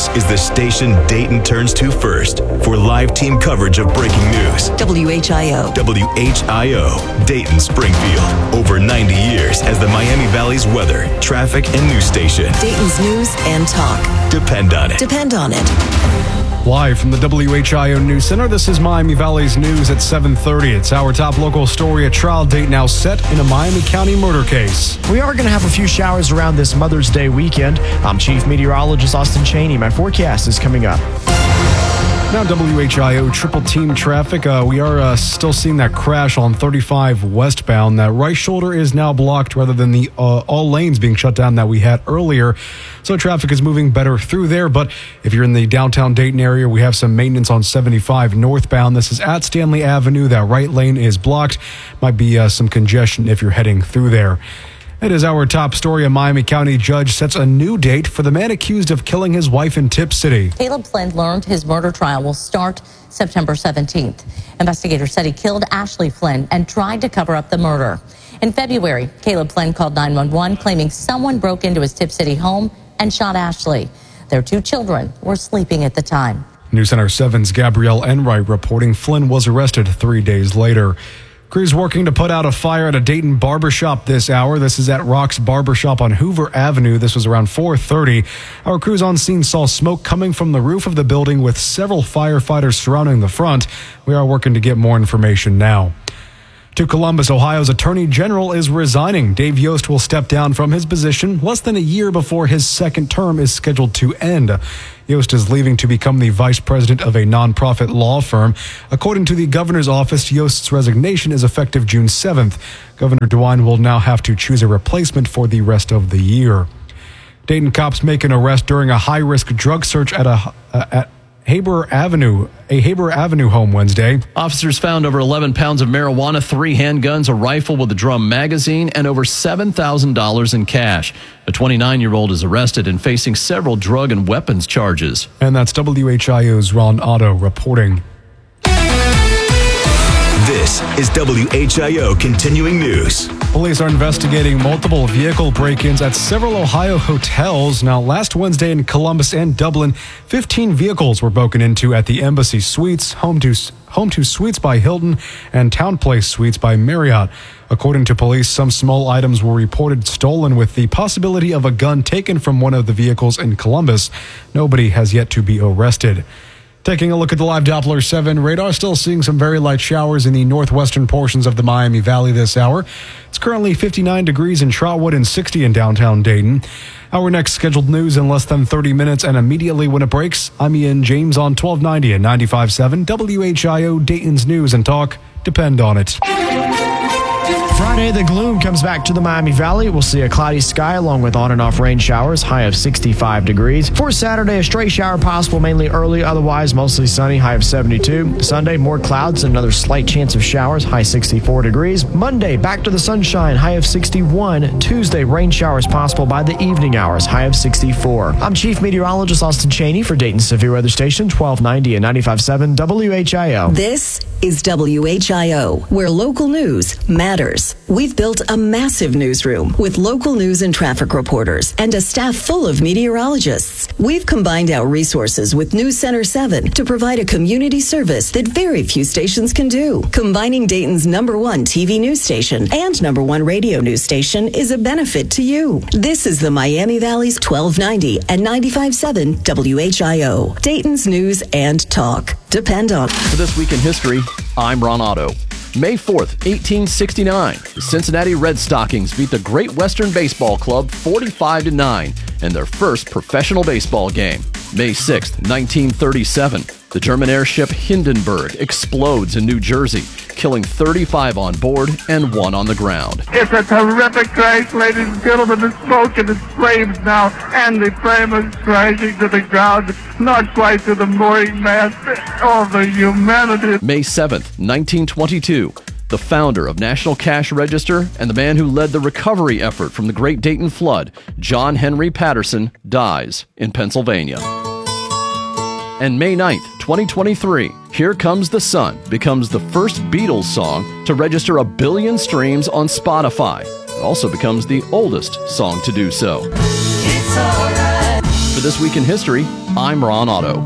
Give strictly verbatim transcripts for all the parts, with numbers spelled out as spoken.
is the station Dayton turns to first for live team coverage of breaking news. W H I O. W H I O, Dayton Springfield. Over ninety years as the Miami Valley's weather, traffic, and news station. Dayton's news and talk. Depend on it. Depend on it. Live from the W H I O News Center, this is Miami Valley's news at seven thirty. It's our top local story. A trial date now set in a Miami County murder case. We are going to have a few showers around this Mother's Day weekend. I'm Chief Meteorologist Austin Cheney. My forecast is coming up. Now W H I O triple team traffic. Uh, we are uh, still seeing that crash on thirty-five westbound. That right shoulder is now blocked rather than the uh, all lanes being shut down that we had earlier. So traffic is moving better through there. But if you're in the downtown Dayton area, we have some maintenance on seventy-five northbound. This is at Stanley Avenue. That right lane is blocked. Might be uh, some congestion if you're heading through there. It is our top story. A Miami County judge sets a new date for the man accused of killing his wife in Tip City. Caleb Flynn learned his murder trial will start September seventeenth. Investigators said he killed Ashley Flynn and tried to cover up the murder. In February, Caleb Flynn called nine one one claiming someone broke into his Tip City home and shot Ashley. Their two children were sleeping at the time. News Center seven's Gabrielle Enright reporting Flynn was arrested three days later. Crews working to put out a fire at a Dayton barbershop this hour. This is at Rock's Barbershop on Hoover Avenue. This was around four thirty. Our crews on scene saw smoke coming from the roof of the building with several firefighters surrounding the front. We are working to get more information now. To Columbus, Ohio's Attorney General is resigning. Dave Yost will step down from his position less than a year before his second term is scheduled to end. Yost is leaving to become the vice president of a nonprofit law firm. According to the governor's office, Yost's resignation is effective June seventh. Governor DeWine will now have to choose a replacement for the rest of the year. Dayton cops make an arrest during a high-risk drug search at a uh, at Haber Avenue, a Haber Avenue home Wednesday. Officers found over eleven pounds of marijuana, three handguns, a rifle with a drum magazine, and over seven thousand dollars in cash. A twenty-nine-year-old is arrested and facing several drug and weapons charges. And that's W H I O's Ron Otto reporting. This is W H I O Continuing News. Police are investigating multiple vehicle break-ins at several Ohio hotels. Now, last Wednesday in Columbus and Dublin, fifteen vehicles were broken into at the Embassy Suites, Home to, Home to Suites by Hilton, and Town Place Suites by Marriott. According to police, some small items were reported stolen with the possibility of a gun taken from one of the vehicles in Columbus. Nobody has yet to be arrested. Taking a look at the live Doppler seven radar, still seeing some very light showers in the northwestern portions of the Miami Valley this hour. It's currently fifty-nine degrees in Trotwood and sixty in downtown Dayton. Our next scheduled news in less than thirty minutes, and immediately when it breaks, I'm Ian James on twelve ninety and ninety-five point seven W H I O, Dayton's News and Talk. Depend on it. Friday, the gloom comes back to the Miami Valley. We'll see a cloudy sky along with on and off rain showers, high of sixty-five degrees. For Saturday, a stray shower possible mainly early, otherwise mostly sunny, high of seventy-two. Sunday, more clouds and another slight chance of showers, high sixty-four degrees. Monday, back to the sunshine, high of sixty-one. Tuesday, rain showers possible by the evening hours, high of sixty-four. I'm Chief Meteorologist Austin Cheney for Dayton Severe Weather Station, twelve ninety and ninety-five point seven W H I O. This is W H I O, where local news matters. We've built a massive newsroom with local news and traffic reporters and a staff full of meteorologists. We've combined our resources with News Center seven to provide a community service that very few stations can do. Combining Dayton's number one T V news station and number one radio news station is a benefit to you. This is the Miami Valley's twelve ninety and ninety-five point seven W H I O, Dayton's News and Talk. Depend on it. For This Week in History, I'm Ron Otto. May fourth, eighteen sixty-nine, the Cincinnati Red Stockings beat the Great Western Baseball Club forty-five to nine in their first professional baseball game. May sixth, nineteen thirty-seven, the German airship Hindenburg explodes in New Jersey, killing thirty-five on board and one on the ground. It's a terrific crash, ladies and gentlemen. The smoke and the flames now, and the frame is crashing to the ground, not quite to the mooring mast. All the humanity. May seventh, nineteen twenty-two, the founder of National Cash Register and the man who led the recovery effort from the Great Dayton Flood, John Henry Patterson, dies in Pennsylvania. And May ninth, twenty twenty-three, Here Comes the Sun becomes the first Beatles song to register a billion streams on Spotify. It also becomes the oldest song to do so. It's all right. for This Week in History, I'm Ron Otto.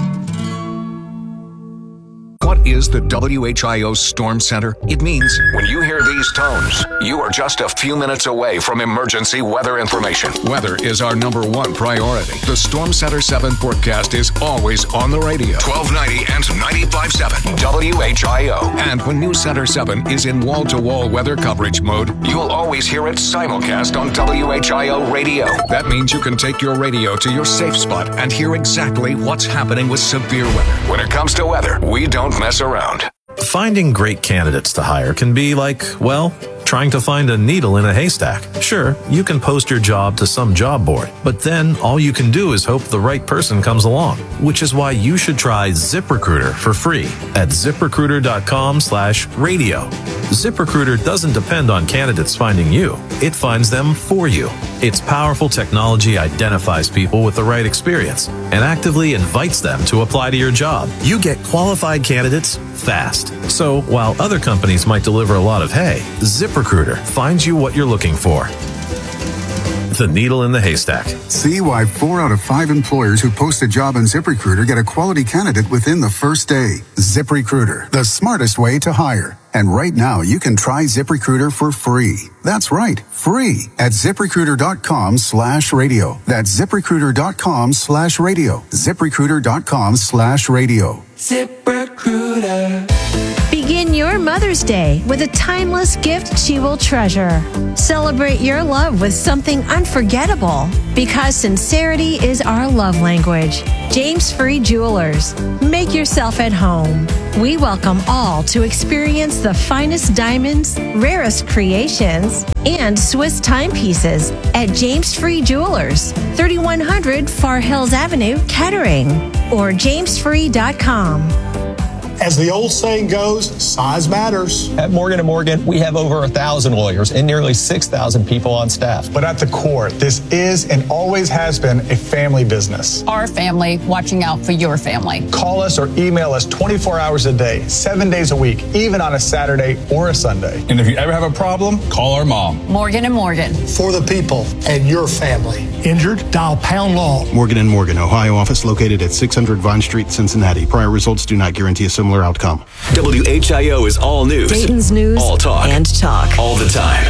What is the W H I O Storm Center? It means when you hear these tones, you are just a few minutes away from emergency weather information. Weather is our number one priority. The Storm Center seven forecast is always on the radio. twelve ninety and ninety-five point seven W H I O. And when News Center seven is in wall-to-wall weather coverage mode, you'll always hear it simulcast on W H I O radio. That means you can take your radio to your safe spot and hear exactly what's happening with severe weather. When it comes to weather, we don't mess around. Finding great candidates to hire can be like, well, trying to find a needle in a haystack. Sure, you can post your job to some job board, but then all you can do is hope the right person comes along, which is why you should try ZipRecruiter for free at ZipRecruiter.com slash radio. ZipRecruiter doesn't depend on candidates finding you. It finds them for you. Its powerful technology identifies people with the right experience and actively invites them to apply to your job. You get qualified candidates fast. So while other companies might deliver a lot of hay, ZipRecruiter finds you what you're looking for. The needle in the haystack. See why four out of five employers who post a job on ZipRecruiter get a quality candidate within the first day. ZipRecruiter, the smartest way to hire. And right now, you can try ZipRecruiter for free. That's right, free at ZipRecruiter.com slash radio. That's ZipRecruiter.com slash radio. ZipRecruiter.com slash radio. ZipRecruiter. Begin your Mother's Day with a timeless gift she will treasure. Celebrate your love with something unforgettable, because sincerity is our love language. James Free Jewelers. Make yourself at home. We welcome all to experience the finest diamonds, rarest creations, and Swiss timepieces at James Free Jewelers, thirty-one hundred Far Hills Avenue, Kettering, or james free dot com. As the old saying goes, size matters. At Morgan and Morgan, we have over a thousand lawyers and nearly six thousand people on staff. But at the core, this is and always has been a family business. Our family watching out for your family. Call us or email us twenty-four hours a day, seven days a week, even on a Saturday or a Sunday. And if you ever have a problem, call our mom. Morgan and Morgan. For the people and your family. Injured? Dial pound law. Morgan and Morgan, Ohio office located at six hundred Vine Street, Cincinnati. Prior results do not guarantee a similar outcome. W H I O is all news. Dayton's news. All talk. And talk. All the time.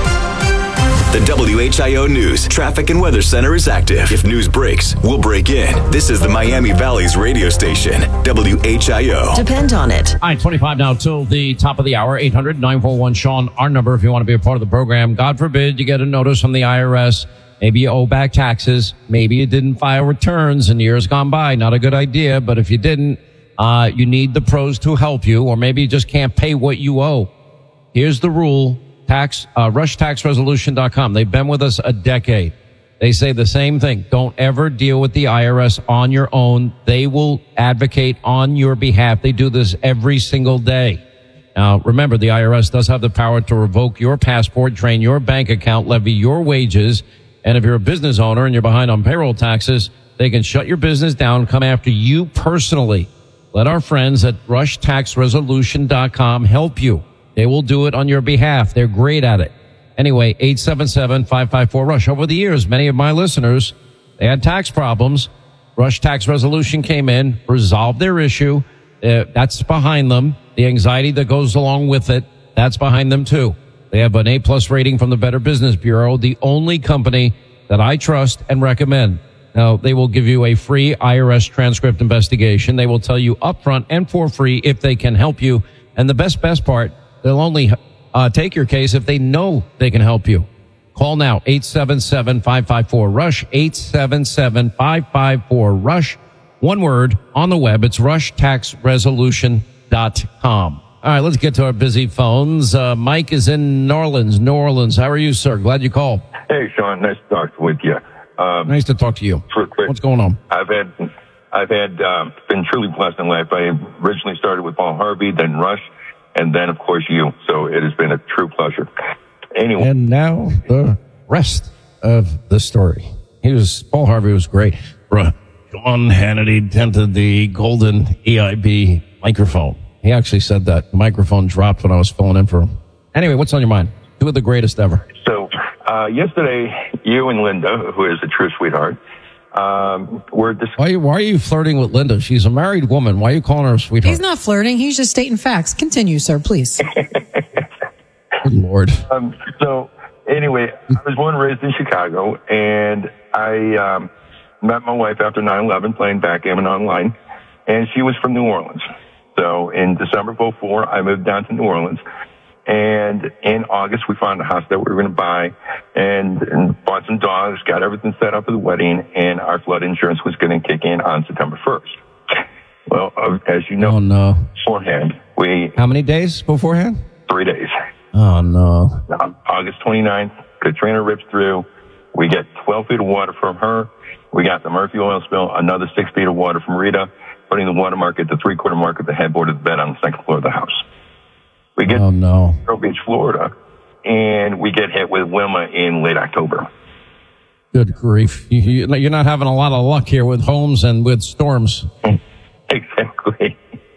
The W H I O News Traffic and Weather Center is active. If news breaks, we'll break in. This is the Miami Valley's radio station, W H I O. Depend on it. All right, twenty-five now till the top of the hour. eight hundred nine four one Sean, our number if you want to be a part of the program. God forbid you get a notice from the I R S. Maybe you owe back taxes. Maybe you didn't file returns in years gone by. Not a good idea, but if you didn't, uh, you need the pros to help you, or maybe you just can't pay what you owe. Here's the rule. Tax, uh, rush tax resolution dot com. They've been with us a decade. They say the same thing. Don't ever deal with the I R S on your own. They will advocate on your behalf. They do this every single day. Now, remember, the I R S does have the power to revoke your passport, drain your bank account, levy your wages. And if you're a business owner and you're behind on payroll taxes, they can shut your business down, come after you personally. Let our friends at rush tax resolution dot com help you. They will do it on your behalf. They're great at it. Anyway, eight seven seven, five five four, RUSH. Over the years, many of my listeners, they had tax problems. Rush Tax Resolution came in, resolved their issue. Uh, that's behind them. The anxiety that goes along with it, that's behind them too. They have an A-plus rating from the Better Business Bureau, the only company that I trust and recommend. Now, they will give you a free I R S transcript investigation. They will tell you upfront and for free if they can help you. And the best, best part, they'll only uh, take your case if they know they can help you. Call now, eight seven seven, five five four, RUSH, eight seven seven, five five four, RUSH. One word on the web, it's rush tax resolution dot com. All right, let's get to our busy phones. Uh, Mike is in New Orleans. New Orleans, how are you, sir? Glad you called. Hey, Sean, nice to talk with you. Um, nice to talk to you. Quick, what's going on? I've had, I've had, um, been truly blessed in life. I originally started with Paul Harvey, then Rush, and then, of course, you. So it has been a true pleasure. Anyway. And now the rest of the story. He was, Paul Harvey was great. Bruh. Sean Hannity dented the golden E I B microphone. He actually said that. The microphone dropped when I was filling in for him. Anyway, what's on your mind? Two of the greatest ever. So, uh, yesterday, you and Linda, who is a true sweetheart, Um, we're dis- Why, why are you flirting with Linda? She's a married woman. Why are you calling her a sweetheart? He's not flirting. He's just stating facts. Continue, sir, please. Good Lord. Um, so anyway, I was born and raised in Chicago, and I um, met my wife after nine eleven playing backgammon online, and she was from New Orleans. So in December of oh four, I moved down to New Orleans. And in August, we found a house that we were going to buy and, and bought some dogs, got everything set up for the wedding, and our flood insurance was going to kick in on September first. Well, uh, as you know, oh, no. beforehand, we... How many days beforehand? Three days. Oh, no. Uh, August twenty-ninth, Katrina rips through. We get twelve feet of water from her. We got the Murphy oil spill, another six feet of water from Rita, putting the watermark at the three-quarter mark of the headboard of the bed on the second floor of the house. We get oh, no. to Vero Beach, Florida, and we get hit with Wilma in late October. Good grief. You, you, you're not having a lot of luck here with homes and with storms. Exactly.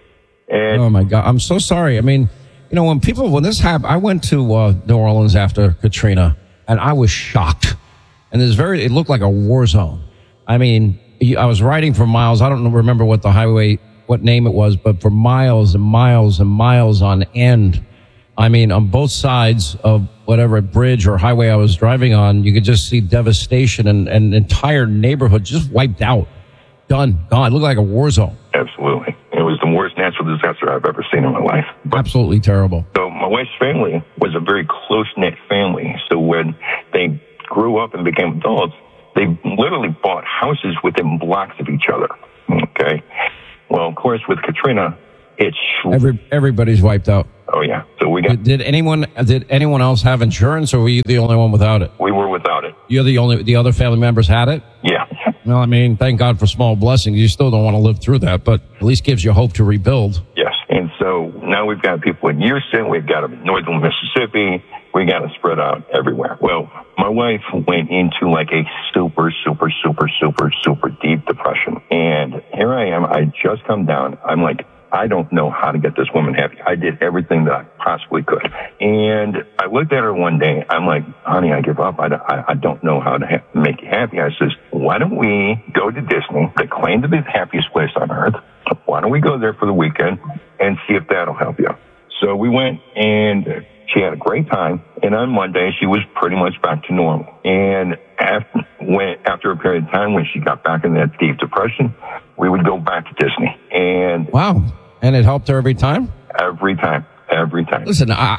And oh, my God. I'm so sorry. I mean, you know, when people, when this happened, I went to uh, New Orleans after Katrina, and I was shocked. And there's very, it looked like a war zone. I mean, I was riding for miles. I don't remember what the highway, what name it was, but for miles and miles and miles on end. I mean, on both sides of whatever bridge or highway I was driving on, you could just see devastation and an entire neighborhood just wiped out. Done. Gone. It looked like a war zone. Absolutely. It was the worst natural disaster I've ever seen in my life. But, Absolutely terrible. So my wife's family was a very close-knit family. So when they grew up and became adults, they literally bought houses within blocks of each other. Okay. Well, of course, with Katrina, it's Every, everybody's wiped out. Oh yeah. So we got. Did, did anyone did anyone else have insurance, or were you the only one without it? We were without it. You're the only. The other family members had it. Yeah. Well, I mean, thank God for small blessings. You still don't want to live through that, but at least gives you hope to rebuild. Yes. And so now we've got people in Houston. We've got them in northern Mississippi. We got them spread out everywhere. Well, my wife went into like a super, super, super, super, super deep depression. And here I am. I just come down. I'm like, I don't know how to get this woman happy. I did everything that I possibly could. And I looked at her one day. I'm like, honey, I give up. I, I, I don't know how to ha- make you happy. I says, why don't we go to Disney, they claim to be the happiest place on earth. Why don't we go there for the weekend and see if that'll help you? So we went, and she had a great time. And on Monday, she was pretty much back to normal. And after, when, after a period of time, when she got back in that deep depression, we would go back to Disney. And wow. And it helped her every time? Every time. Every time. Listen, I,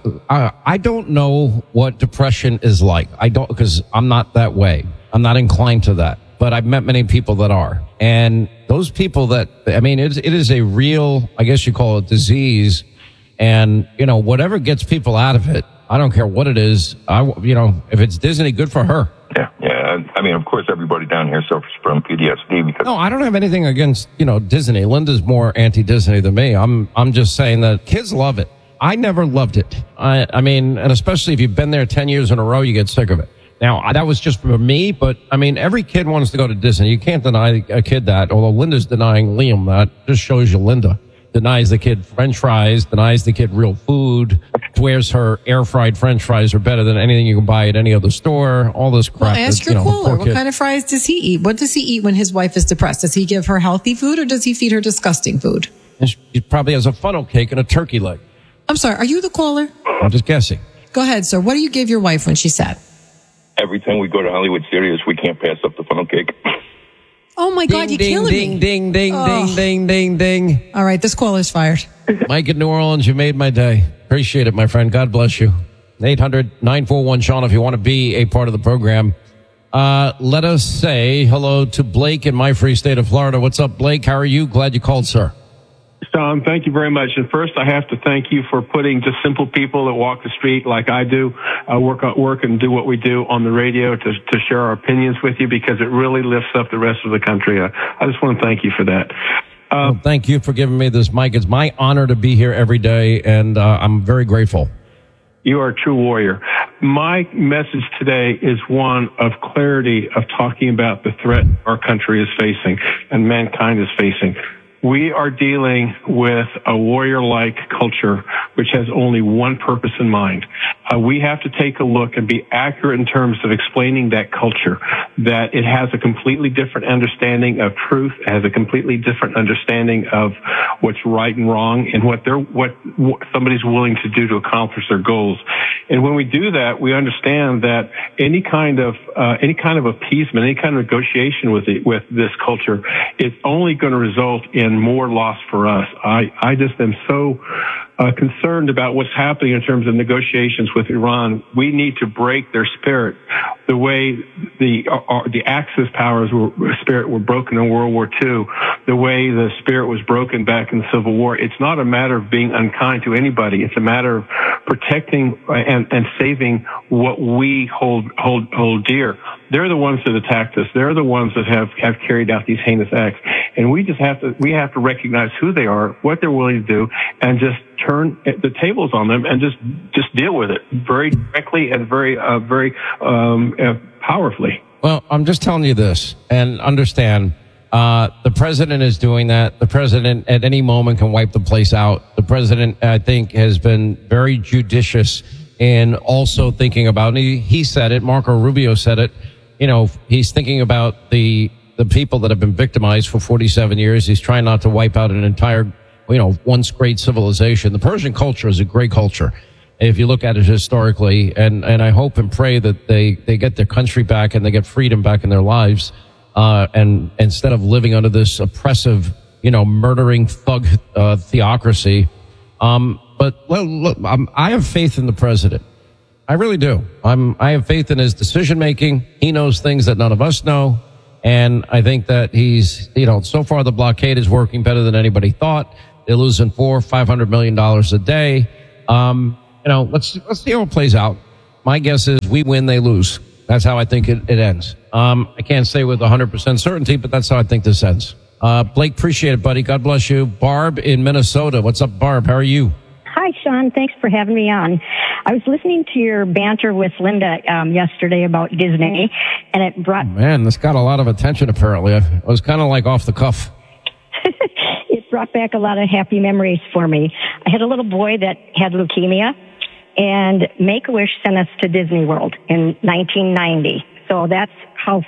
I, I don't know what depression is like. I don't, because I'm not that way. I'm not inclined to that. But I've met many people that are. And those people that, I mean, it, it is a real, I guess you call it disease. And, you know, whatever gets people out of it, I don't care what it is. I, you know, if it's Disney, good for her. Yeah, yeah. I mean, of course, everybody down here suffers from P T S D because. No, I don't have anything against, you know, Disney. Linda's more anti-Disney than me. I'm, I'm just saying that kids love it. I never loved it. I, I mean, and especially if you've been there ten years in a row, you get sick of it. Now, that was just for me, but I mean, every kid wants to go to Disney. You can't deny a kid that, although Linda's denying Liam that. Just shows you Linda denies the kid French fries, denies the kid real food, swears her air-fried French fries are better than anything you can buy at any other store, all this crap. Well, ask that, your you know, caller, what kid. kind of fries does he eat? What does he eat when his wife is depressed? Does he give her healthy food, or does he feed her disgusting food? And she probably has a funnel cake and a turkey leg. I'm sorry, are you the caller? I'm just guessing. Go ahead, sir. What do you give your wife when she's sad? Every time we go to Hollywood Studios, we can't pass up the funnel cake. Oh, my God, Ding, you're ding, killing ding, me. ding, ding, Oh. ding, ding, ding, ding. All right, this caller's fired. Mike in New Orleans, you made my day. Appreciate it, my friend. God bless you. eight hundred nine four one Sean if you want to be a part of the program. Uh, let us say hello to Blake in my free state of Florida. What's up, Blake? How are you? Glad you called, sir. Tom, thank you very much. And first, I have to thank you for putting just simple people that walk the street like I do, uh, work work and do what we do on the radio to to share our opinions with you, because it really lifts up the rest of the country. I, I just want to thank you for that. Uh, well, thank you for giving me this mic. It's my honor to be here every day, and uh, I'm very grateful. You are a true warrior. My message today is one of clarity, of talking about the threat our country is facing and mankind is facing. We are dealing with a warrior-like culture which has only one purpose in mind. Uh, we have to take a look and be accurate in terms of explaining that culture, that it has a completely different understanding of truth, it has a completely different understanding of what's right and wrong, and what they're what, what somebody's willing to do to accomplish their goals. And when we do that, we understand that any kind of uh, any kind of appeasement, any kind of negotiation with the, with this culture is only going to result in more loss for us. I I just am so uh, concerned about what's happening in terms of negotiations with Iran. We need to break their spirit, the way the uh, the Axis powers were, spirit were broken in World War Two, the way the spirit was broken back in the Civil War. It's not a matter of being unkind to anybody. It's a matter of protecting and, and saving what we hold hold hold dear. They're the ones that attacked us. They're the ones that have, have carried out these heinous acts. And we just have to we have to recognize who they are, what they're willing to do, and just turn the tables on them and just just deal with it very directly and very uh, very um, uh, powerfully. Well, I'm just telling you this, and understand. Uh, the president is doing that. The president at any moment can wipe the place out. The president, I think, has been very judicious in also thinking about, and he, he said it, Marco Rubio said it, you know, he's thinking about the, the people that have been victimized for forty-seven years. He's trying not to wipe out an entire, you know, once great civilization. The Persian culture is a great culture, if you look at it historically, and, and I hope and pray that they, they get their country back and they get freedom back in their lives. Uh, and instead of living under this oppressive, you know, murdering thug uh, theocracy. Um, but well, look, I'm, I have faith in the president. I really do. I'm, I have faith in his decision making. He knows things that none of us know. And I think that he's, you know, so far the blockade is working better than anybody thought. They're losing four, five hundred million dollars a day. Um, you know, let's, let's see how it plays out. My guess is we win, they lose. That's how I think it, it ends. Um, I can't say with one hundred percent certainty, but that's how I think this ends. Uh, Blake, appreciate it, buddy. God bless you. Barb in Minnesota. What's up, Barb? How are you? Hi, Sean. Thanks for having me on. I was listening to your banter with Linda um, yesterday about Disney, and it brought... Oh, man, this got a lot of attention, apparently. I was kind of like off the cuff. It brought back a lot of happy memories for me. I had a little boy that had leukemia, and Make-A-Wish sent us to Disney World in nineteen ninety. So that's how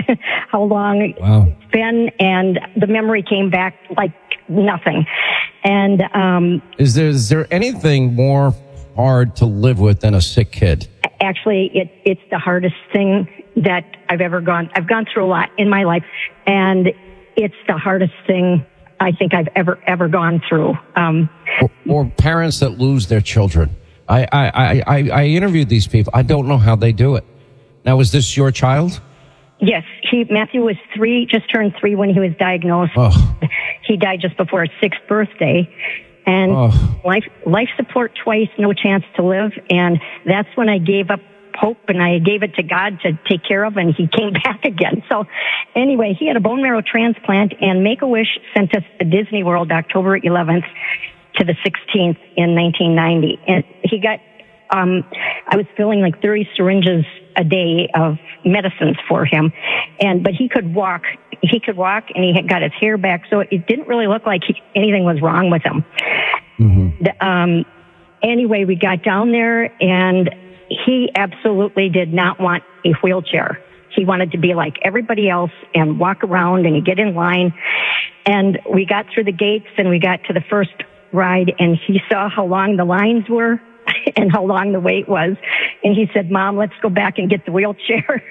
how long wow. it's been, and the memory came back like nothing. And um, is there is there anything more hard to live with than a sick kid? Actually, it it's the hardest thing that I've ever gone. I've gone through a lot in my life, and it's the hardest thing I think I've ever ever gone through. Um, or, or parents that lose their children. I, I, I, I interviewed these people. I don't know how they do it. Now, was this your child? Yes. He, Matthew was three, just turned three when he was diagnosed. Oh. He died just before his sixth birthday. And oh. life, life support twice, no chance to live. And that's when I gave up hope and I gave it to God to take care of, and he came back again. So anyway, he had a bone marrow transplant, and Make-A-Wish sent us to Disney World October eleventh. To the sixteenth in nineteen ninety. And he got, um, I was filling like thirty syringes a day of medicines for him. And, but he could walk, he could walk and he had got his hair back. So it didn't really look like he, anything was wrong with him. Mm-hmm. The, um, anyway, we got down there and he absolutely did not want a wheelchair. He wanted to be like everybody else and walk around and he'd get in line. And we got through the gates and we got to the first ride, and he saw how long the lines were and how long the wait was. And he said, Mom, let's go back and get the wheelchair.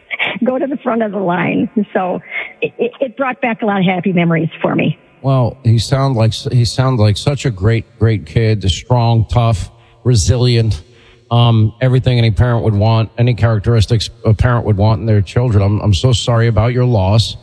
Go to the front of the line. So it, it brought back a lot of happy memories for me. Well, he sounded like, he sounded like such a great, great kid, strong, tough, resilient, um, everything any parent would want, any characteristics a parent would want in their children. I'm, I'm so sorry about your loss.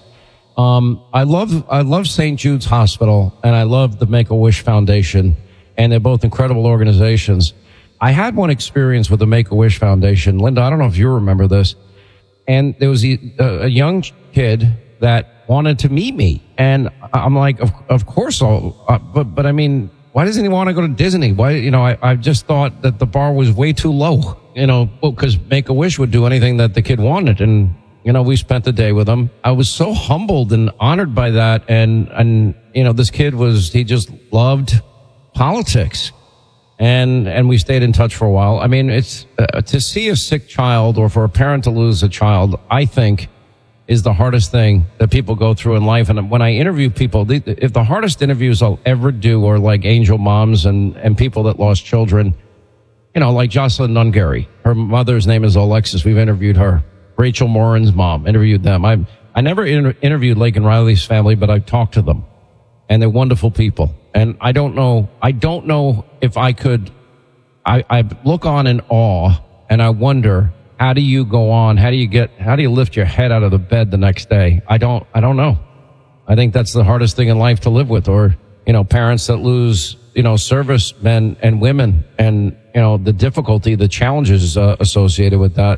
Um, I love, I love Saint Jude's Hospital, and I love the Make-A-Wish Foundation, and they're both incredible organizations. I had one experience with the Make-A-Wish Foundation. Linda, I don't know if you remember this. And there was a, a young kid that wanted to meet me. And I'm like, of, of course I'll, uh, but, but I mean, why doesn't he want to go to Disney? Why, you know, I, I just thought that the bar was way too low, you know, well, cause Make-A-Wish would do anything that the kid wanted. And, you know, we spent the day with him. I was so humbled and honored by that. And, and, you know, this kid was, he just loved politics. And and we stayed in touch for a while. I mean, it's uh, to see a sick child or for a parent to lose a child, I think, is the hardest thing that people go through in life. And when I interview people, the, if the hardest interviews I'll ever do are like angel moms and, and people that lost children, you know, like Jocelyn Nungary. Her mother's name is Alexis. We've interviewed her. Rachel Morin's mom, interviewed them. I I never inter- interviewed Lake and Riley's family, but I've talked to them. And they're wonderful people. And I don't know, I don't know if I could, I, I look on in awe and I wonder, how do you go on? How do you get, how do you lift your head out of the bed the next day? I don't, I don't know. I think that's the hardest thing in life to live with, or, you know, parents that lose, you know, servicemen and women and, you know, the difficulty, the challenges uh, associated with that.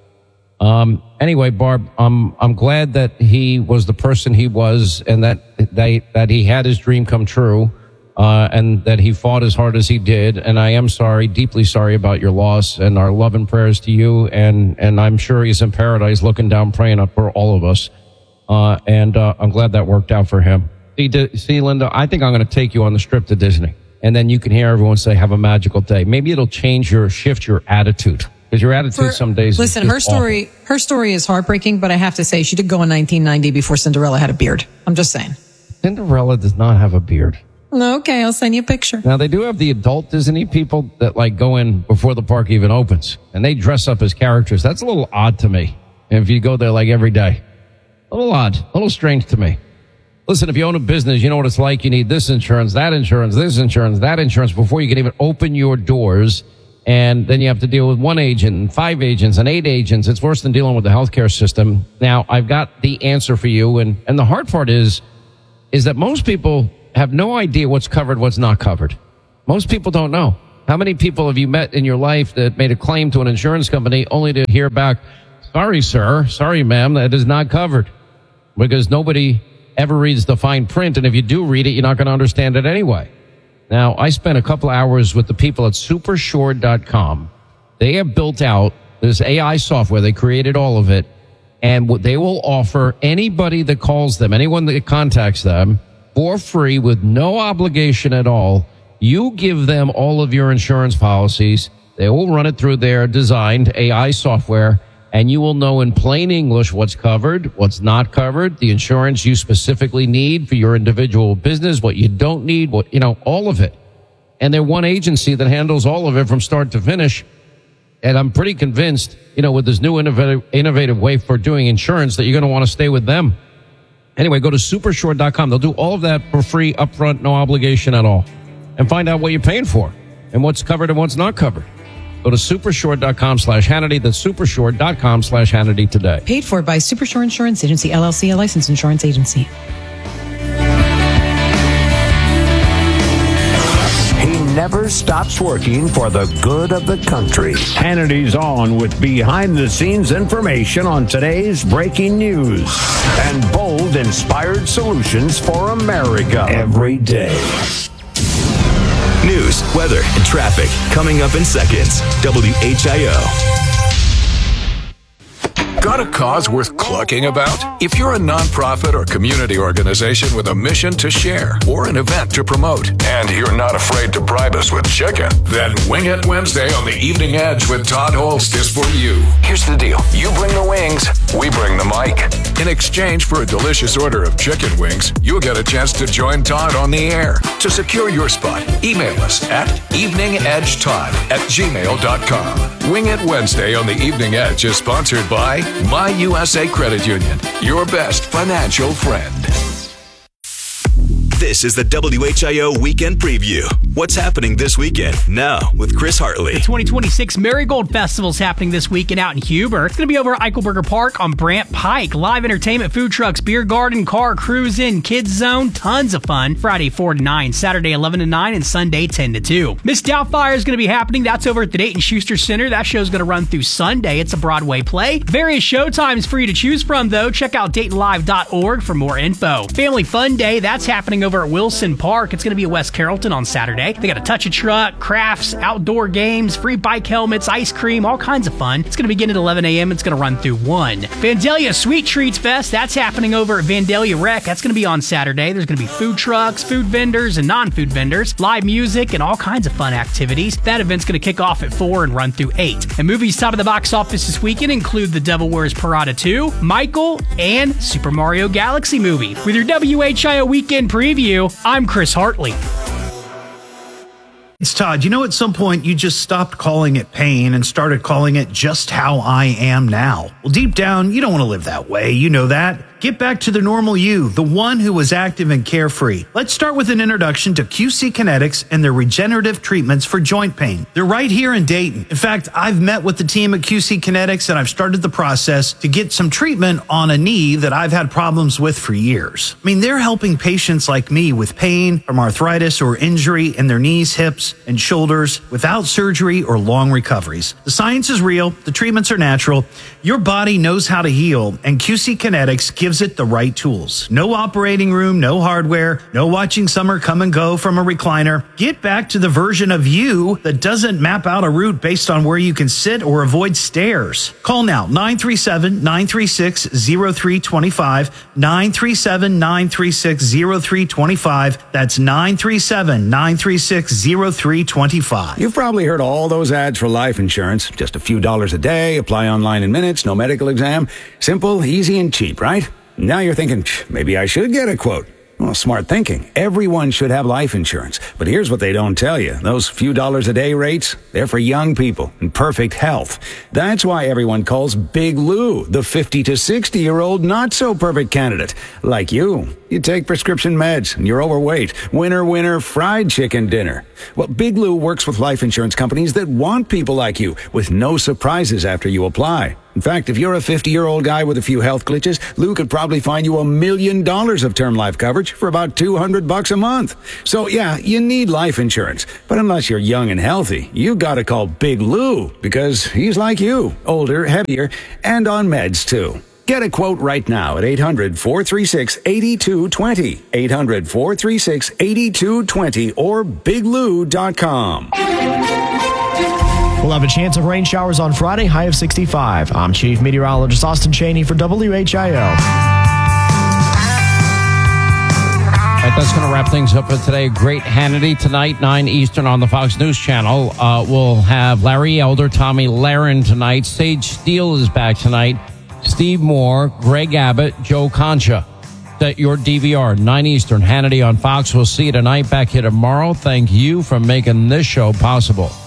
Um, anyway, Barb, I'm, I'm glad that he was the person he was and that, that, that he had his dream come true, uh, and that he fought as hard as he did. And I am sorry, deeply sorry about your loss, and our love and prayers to you. And, and I'm sure he's in paradise looking down, praying up for all of us. Uh, and, uh, I'm glad that worked out for him. See, see, Linda, I think I'm going to take you on the Strip to Disney, and then you can hear everyone say, have a magical day. Maybe it'll change your, shift your attitude. Because your attitude For, some days listen, is her story, awful. her story is heartbreaking, but I have to say she did go in nineteen ninety before Cinderella had a beard. I'm just saying. Cinderella does not have a beard. Okay, I'll send you a picture. Now, they do have the adult Disney people that like go in before the park even opens, and they dress up as characters. That's a little odd to me. And if you go there like every day, a little odd, a little strange to me. Listen, if you own a business, you know what it's like. You need this insurance, that insurance, this insurance, that insurance before you can even open your doors. And then you have to deal with one agent and five agents and eight agents. It's worse than dealing with the healthcare system. Now, I've got the answer for you. And, and the hard part is, is that most people have no idea what's covered, what's not covered. Most people don't know. How many people have you met in your life that made a claim to an insurance company only to hear back, sorry, sir, sorry, ma'am, that is not covered? Because nobody ever reads the fine print. And if you do read it, you're not going to understand it anyway. Now, I spent a couple hours with the people at Supersure dot com. They have built out this A I software. They created all of it. And what they will offer anybody that calls them, anyone that contacts them, for free with no obligation at all. You give them all of your insurance policies. They will run it through their designed A I software, and you will know in plain English what's covered, what's not covered, the insurance you specifically need for your individual business, what you don't need, what, you know, all of it. And they're one agency that handles all of it from start to finish. And I'm pretty convinced, you know, with this new innovative, innovative way for doing insurance that you're going to want to stay with them. Anyway, go to Supersure dot com. They'll do all of that for free, upfront, no obligation at all. And find out what you're paying for and what's covered and what's not covered. Go to Supersure dot com slash Hannity. That's Supersure dot com slash Hannity today. Paid for by Supersure Insurance Agency, L L C, a licensed insurance agency. He never stops working for the good of the country. Hannity's on with behind-the-scenes information on today's breaking news and bold, inspired solutions for America every day. News, weather, and traffic coming up in seconds. W H I O. Got a cause worth clucking about? If you're a nonprofit or community organization with a mission to share or an event to promote, and you're not afraid to bribe us with chicken, then Wing It Wednesday on the Evening Edge with Todd Holst is for you. Here's the deal. You bring the wings, we bring the mic. In exchange for a delicious order of chicken wings, you'll get a chance to join Todd on the air. To secure your spot, email us at eveningedgetodd at gmail dot com. Wing It Wednesday on the Evening Edge is sponsored by My U S A Credit Union, your best financial friend. This is the W H I O Weekend Preview. What's happening this weekend? Now with Chris Hartley. The twenty twenty-six Marigold Festival is happening this weekend out in Huber. It's going to be over at Eichelberger Park on Brant Pike. Live entertainment, food trucks, beer garden, car cruising, kids zone, tons of fun. Friday four to nine, Saturday eleven to nine, and Sunday ten to two. Miss Doubtfire is going to be happening. That's over at the Dayton Schuster Center. That show's going to run through Sunday. It's a Broadway play. Various show times for you to choose from, though. Check out Dayton Live dot org for more info. Family Fun Day, that's happening over over at Wilson Park. It's going to be at West Carrollton on Saturday. They got a touch a truck, crafts, outdoor games, free bike helmets, ice cream, all kinds of fun. It's going to begin at eleven a.m. It's going to run through one. Vandalia Sweet Treats Fest, that's happening over at Vandalia Rec. That's going to be on Saturday. There's going to be food trucks, food vendors, and non-food vendors, live music, and all kinds of fun activities. That event's going to kick off at four and run through eight. And movies top of the box office this weekend include The Devil Wears Prada two, Michael, and Super Mario Galaxy movie. With your W H I O Weekend Preview, I'm Chris Hartley. It's Todd. You know, at some point, you just stopped calling it pain and started calling it just how I am now. Well, deep down, you don't want to live that way. You know that. Get back to the normal you, the one who was active and carefree. Let's start with an introduction to Q C Kinetics and their regenerative treatments for joint pain. They're right here in Dayton. In fact, I've met with the team at Q C Kinetics and I've started the process to get some treatment on a knee that I've had problems with for years. I mean, they're helping patients like me with pain from arthritis or injury in their knees, hips, and shoulders without surgery or long recoveries. The science is real. The treatments are natural. Your body knows how to heal, and Q C Kinetics gives it the right tools. No operating room, no hardware, no watching summer come and go from a recliner. Get back to the version of you that doesn't map out a route based on where you can sit or avoid stairs. Call now, nine three seven, nine three six, zero three two five, nine three seven, nine three six, zero three two five. That's nine three seven, nine three six, zero three two five. You've probably heard all those ads for life insurance. Just a few dollars a day, apply online in minutes, no medical exam. Simple, easy, and cheap, right? Now you're thinking, maybe I should get a quote. Well, smart thinking. Everyone should have life insurance. But here's what they don't tell you. Those few dollars a day rates, they're for young people in perfect health. That's why everyone calls Big Lou the fifty to sixty year old not so perfect candidate. Like you. You take prescription meds and you're overweight. Winner, winner, fried chicken dinner. Well, Big Lou works with life insurance companies that want people like you with no surprises after you apply. In fact, if you're a fifty-year-old guy with a few health glitches, Lou could probably find you a million dollars of term life coverage for about two hundred bucks a month. So yeah, you need life insurance. But unless you're young and healthy, you gotta call Big Lou because he's like you, older, heavier, and on meds too. Get a quote right now at eight hundred, four three six, eight two two zero, eight hundred, four three six, eight two two zero, or big lou dot com. We'll have a chance of rain showers on Friday, high of sixty-five. I'm Chief Meteorologist Austin Cheney for W H I O. All right, that's going to wrap things up for today. Great Hannity tonight, nine Eastern on the Fox News Channel. Uh, we'll have Larry Elder, Tommy Lahren tonight. Sage Steele is back tonight. Steve Moore, Greg Abbott, Joe Concha. Set your D V R, nine Eastern, Hannity on Fox. We'll see you tonight, back here tomorrow. Thank you for making this show possible.